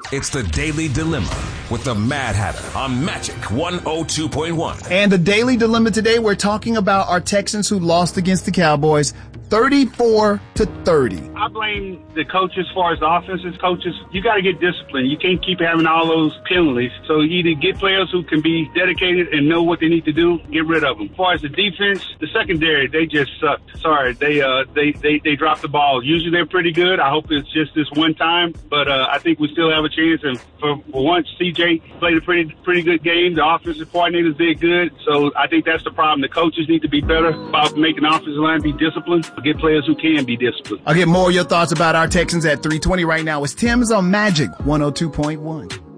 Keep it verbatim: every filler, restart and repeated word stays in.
It's the Daily Dilemma with the Mad Hatter on Magic one oh two point one. And the Daily Dilemma today, we're talking about our Texans who lost against the Cowboys thirty-four to thirty. I blame the coaches as far as the offensive coaches. You got to get disciplined. You can't keep having all those penalties. So either get players who can be dedicated and know what they need to do, get rid of them. As far as the defense, the secondary, they just sucked. Sorry, they uh they they, they dropped the ball. Usually they're pretty good. I hope it's just this one time, but uh, I think we still have a chance. And for, for once, C J played a pretty pretty good game. The offensive coordinators did good. So I think that's the problem. The coaches need to be better about making the offensive line be disciplined. Get players who can be disciplined. I'll get more of your thoughts about our Texans at three twenty right now. It's Tim's on Magic one oh two point one.